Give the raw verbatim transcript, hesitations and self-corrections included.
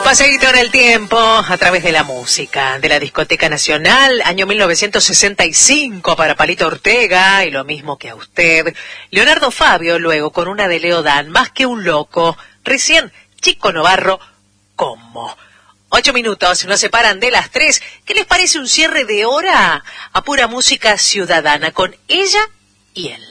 paseíto en el tiempo a través de la música, de la Discoteca Nacional, año mil novecientos sesenta y cinco para Palito Ortega, y lo mismo que a usted. Leonardo Fabio, luego con una de Leo Dan, Más que un loco. Recién, Chico Novarro, ¿cómo? Ocho minutos nos separan de las tres. ¿Qué les parece un cierre de hora a pura música ciudadana con ella y él?